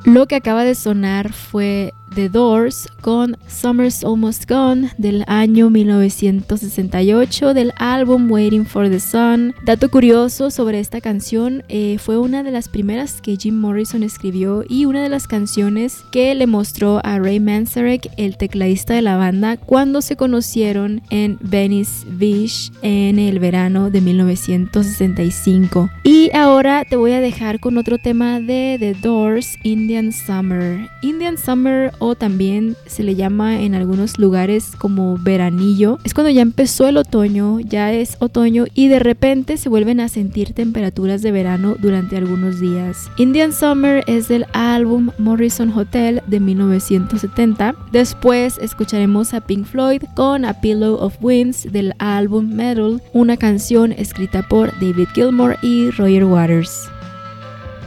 Lo que acaba de sonar fue The Doors con Summer's Almost Gone del año 1968 del álbum Waiting for the Sun. Dato curioso sobre esta canción, fue una de las primeras que Jim Morrison escribió y una de las canciones que le mostró a Ray Manzarek, el tecladista de la banda, cuando se conocieron en Venice Beach en el verano de 1965. Y ahora te voy a dejar con otro tema de The Doors, Indian Summer. Indian Summer, o también se le llama en algunos lugares como veranillo, es cuando ya empezó el otoño, ya es otoño y de repente se vuelven a sentir temperaturas de verano durante algunos días. Indian Summer es del álbum Morrison Hotel de 1970. Después escucharemos a Pink Floyd con A Pillow of Winds del álbum Metal, una canción escrita por David Gilmour y Roger Waters.